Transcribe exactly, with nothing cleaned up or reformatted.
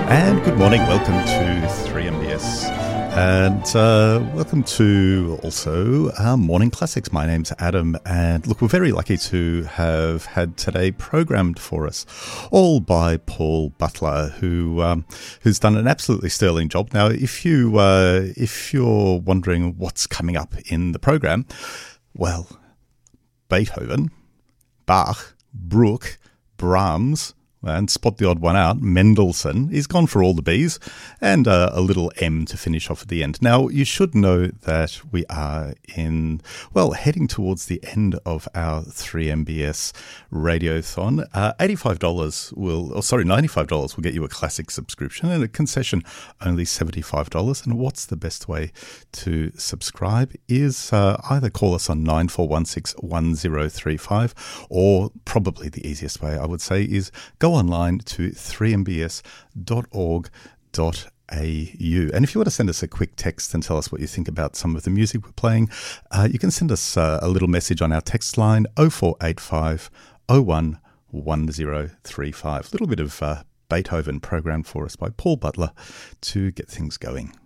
And good morning, welcome to three M B S, and uh, welcome to also our Morning Classics. My name's Adam, and look, we're very lucky to have had today programmed for us, all by Paul Butler, who um, who's done an absolutely sterling job. Now, if you uh, if you're wondering what's coming up in the program, well, Beethoven, Bach, Bruch, Brahms, and spot the odd one out, Mendelssohn. He's gone for all the B's, and uh, a little M to finish off at the end. Now, you should know that we are in, well, heading towards the end of our three M B S Radiothon. Uh, eighty-five dollars will, or sorry, ninety-five dollars will get you a classic subscription, and a concession only seventy-five dollars. And what's the best way to subscribe is uh, either call us on nine four one six one zero three five, or probably the easiest way, I would say, is go online to three m b s dot org dot a u. And if you want to send us a quick text and tell us what you think about some of the music we're playing, uh, you can send us uh, a little message on our text line oh four eight five oh one one zero three five. A little bit of uh, Beethoven programmed for us by Paul Butler to get things going.